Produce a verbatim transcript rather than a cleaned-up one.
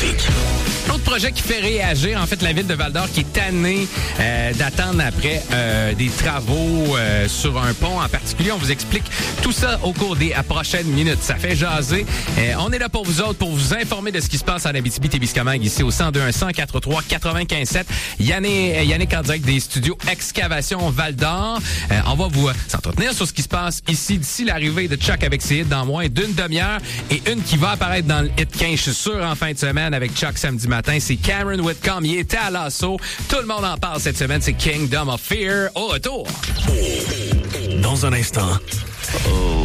trafic. Autre projet qui fait réagir, en fait, la ville de Val-d'Or qui est tannée euh, d'attendre après euh, des travaux euh, sur un pont en particulier. On vous explique tout ça au cours des à prochaines minutes. Ça fait jaser. Euh, on est là pour vous autres, pour vous informer de ce qui se passe en Abitibi-Témiscamingue, ici au cent deux un cent quatre-vingt-trois quatre-vingt-quinze sept. Yannick, Yannick en direct des studios Excavation Val-d'Or. Euh, on va vous s'entretenir sur ce qui se passe ici d'ici l'arrivée de Chuck avec ses hits dans moins d'une demi-heure et une qui va apparaître dans le hit quinze, je suis sûr, en fin de semaine avec Chuck samedi matin. C'est Cameron Whitcomb. Il était à l'assaut. Tout le monde en parle cette semaine. C'est Kingdom of Fear au retour. Dans un instant. Oh.